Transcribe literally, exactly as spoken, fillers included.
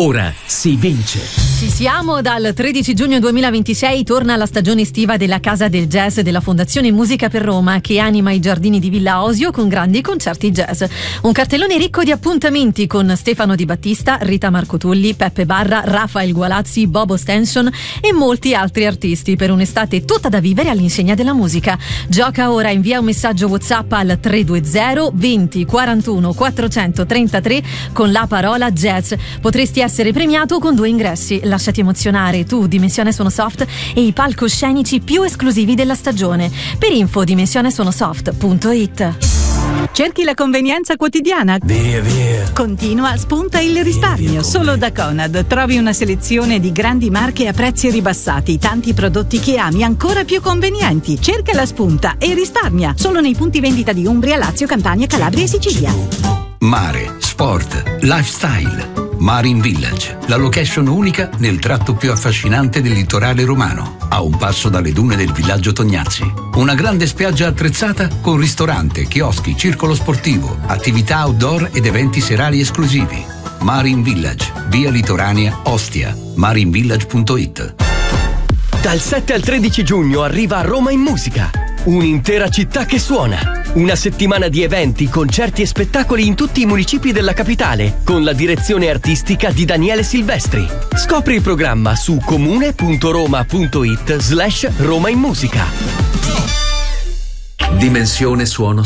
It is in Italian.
Ora si vince. Ci siamo, dal tredici giugno duemilaventisei torna la stagione estiva della Casa del Jazz della Fondazione Musica per Roma, che anima i giardini di Villa Osio con grandi concerti jazz. Un cartellone ricco di appuntamenti con Stefano Di Battista, Rita Marcotulli, Peppe Barra, Rafael Gualazzi, Bobo Stenson e molti altri artisti, per un'estate tutta da vivere all'insegna della musica. Gioca ora, invia un messaggio WhatsApp al tre due zero venti quarantuno quattrocentotrentatré con la parola jazz. Potresti essere premiato con due ingressi. Lasciati emozionare tu, Dimensione Suono Soft e i palcoscenici più esclusivi della stagione. Per info dimensione suono soft punto it. Cerchi la convenienza quotidiana? Via, via. Continua, spunta il risparmio. Via, via, Solo da Conad trovi una selezione di grandi marche a prezzi ribassati, tanti prodotti che ami ancora più convenienti. Cerca la spunta e risparmia. Solo nei punti vendita di Umbria, Lazio, Campania, Calabria e Sicilia. Mare, sport, lifestyle. Marine Village, la location unica nel tratto più affascinante del litorale romano, a un passo dalle dune del villaggio Tognazzi. Una grande spiaggia attrezzata con ristorante, chioschi, circolo sportivo, attività outdoor ed eventi serali esclusivi. Marine Village, via Litoranea, Ostia. marine village punto it. Dal sette al tredici giugno arriva a Roma in Musica. Un'intera città che suona. Una settimana di eventi, concerti e spettacoli in tutti i municipi della capitale, con la direzione artistica di Daniele Silvestri. Scopri il programma su comune punto roma punto it slash Roma in Musica. Dimensione Suono